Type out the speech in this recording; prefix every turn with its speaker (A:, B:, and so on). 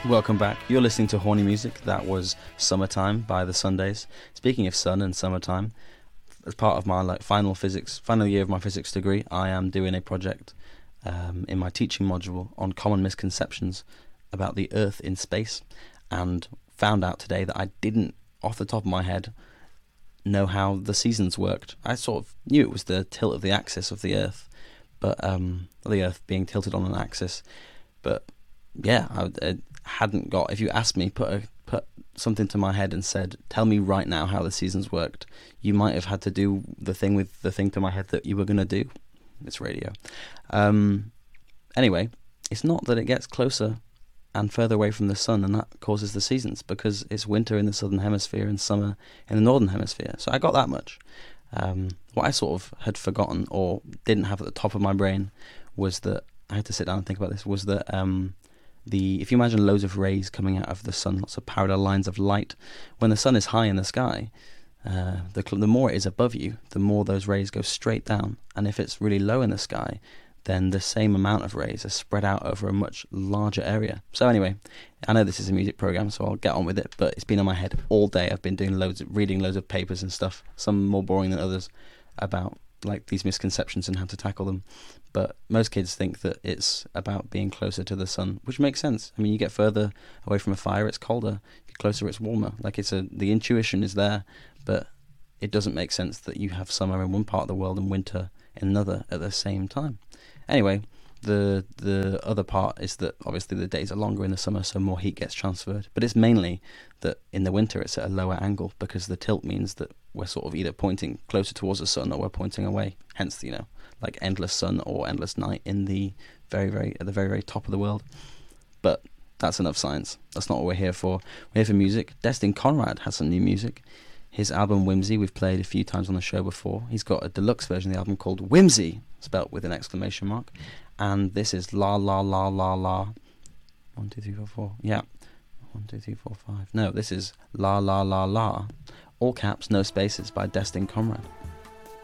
A: Welcome back. You're listening to Horny Music. That was Summertime by the Sundays. Speaking of sun and summertime, as part of my final year of my physics degree, I am doing a project in my teaching module on common misconceptions about the Earth in space, and found out today that I didn't, off the top of my head, know how the seasons worked. I sort of knew it was the tilt of the axis of the Earth, but the Earth being tilted on an axis, but yeah, I hadn't got. If you asked me, put something to my head and said, "Tell me right now how the seasons worked," you might have had to do the thing with the thing to my head that you were going to do. It's radio. Anyway, it's not that it gets closer and further away from the sun, and that causes the seasons, because it's winter in the southern hemisphere and summer in the northern hemisphere. So I got that much. What I sort of had forgotten or didn't have at the top of my brain was that I had to sit down and think about this. Was that if you imagine loads of rays coming out of the sun, lots of parallel lines of light, when the sun is high in the sky, the more it is above you, the more those rays go straight down. And if it's really low in the sky, then the same amount of rays are spread out over a much larger area. So anyway, I know this is a music program, so I'll get on with it, but it's been on my head all day. I've been reading loads of papers and stuff, some more boring than others, about these misconceptions and how to tackle them. But most kids think that it's about being closer to the sun, which makes sense. I mean, you get further away from a fire, it's colder. You get closer, it's warmer. The intuition is there, but it doesn't make sense that you have summer in one part of the world and winter in another at the same time. Anyway, the other part is that obviously the days are longer in the summer, so more heat gets transferred. But it's mainly that in the winter it's at a lower angle, because the tilt means that we're sort of either pointing closer towards the sun or we're pointing away. Hence, endless sun or endless night in the very very top of the world. But that's enough science. That's not what we're here for. We're here for music. Destin Conrad has some new music. His album Whimsy, we've played a few times on the show before. He's got a deluxe version of the album called Whimsy, spelt with an exclamation mark. And this is La La La La La. 1, 2, 3, 4, 4. Yeah. 1, 2, 3, 4, 5. No, this is La La La La. All caps, no spaces, by Destin Conrad.